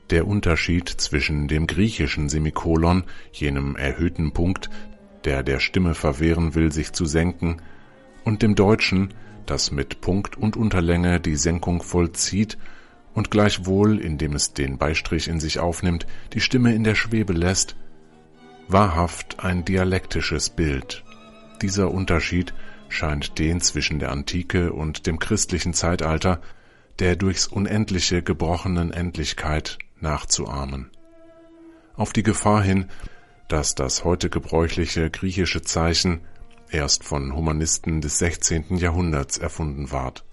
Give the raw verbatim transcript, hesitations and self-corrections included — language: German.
Der Unterschied zwischen dem griechischen Semikolon, jenem erhöhten Punkt, der der Stimme verwehren will, sich zu senken, und dem deutschen, das mit Punkt und Unterlänge die Senkung vollzieht und gleichwohl, indem es den Beistrich in sich aufnimmt, die Stimme in der Schwebe lässt, wahrhaft ein dialektisches Bild. Dieser Unterschied scheint den zwischen der Antike und dem christlichen Zeitalter, der durchs Unendliche gebrochenen Endlichkeit, nachzuahmen. Auf die Gefahr hin, dass das heute gebräuchliche griechische Zeichen erst von Humanisten des sechzehnten Jahrhunderts erfunden ward.